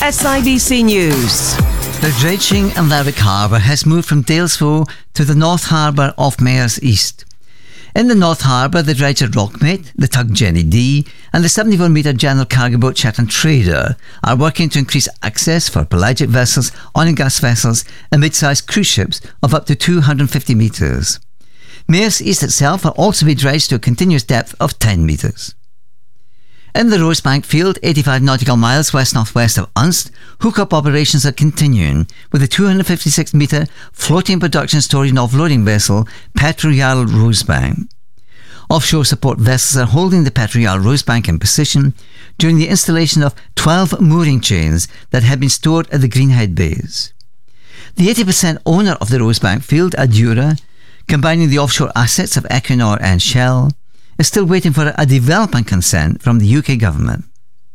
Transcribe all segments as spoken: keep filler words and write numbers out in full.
S I B C News. The dredging in Lerwick Harbour has moved from Dalesford to the North Harbour of Mayors East. In the North Harbour, the dredger Rockmate, the tug Jenny D and the seventy-four metre general cargo boat Shetland Trader are working to increase access for pelagic vessels, oil and gas vessels and mid-sized cruise ships of up to two hundred fifty metres. Mayors East itself will also be dredged to a continuous depth of ten metres. In the Rosebank field, eighty-five nautical miles west-northwest of Unst, hookup operations are continuing with the two hundred fifty-six metre floating production storage and offloading vessel Petro-Jarl Rosebank. Offshore support vessels are holding the Petro-Jarl Rosebank in position during the installation of twelve mooring chains that had been stored at the Greenhead Bays. The eighty percent owner of the Rosebank field, Adura, combining the offshore assets of Equinor and Shell, is still waiting for a development consent from the U K government.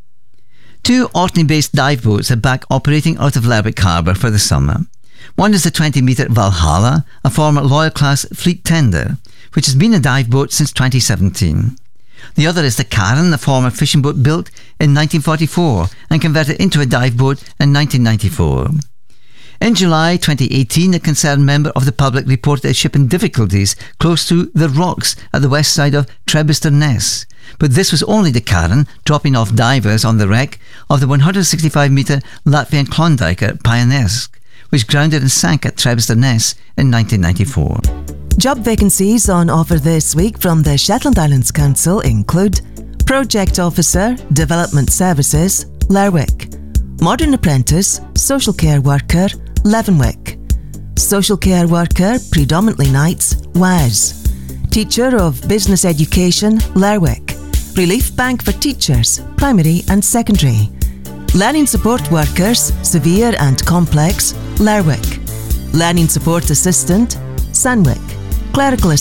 Two Orkney-based dive boats are back operating out of Lerwick Harbour for the summer. One is the twenty metre Valhalla, a former Loyal-class fleet tender, which has been a dive boat since twenty seventeen. The other is the Karen, a former fishing boat built in nineteen forty-four and converted into a dive boat in nineteen ninety-four. In July twenty eighteen, a concerned member of the public reported a ship in difficulties close to the rocks at the west side of Trebistor Ness. But this was only the Karen dropping off divers on the wreck of the one hundred sixty-five metre Latvian Klondike Pioneersk, which grounded and sank at Trebistor Ness in nineteen ninety-four. Job vacancies on offer this week from the Shetland Islands Council include Project Officer, Development Services, Lerwick; Modern Apprentice, Social Care Worker, Leavenwick; Social Care Worker, predominantly nights, W A S; Teacher of Business Education, Lerwick; Relief Bank for Teachers, Primary and Secondary; Learning Support Workers, Severe and Complex, Lerwick; Learning Support Assistant, Sandwick; Clerical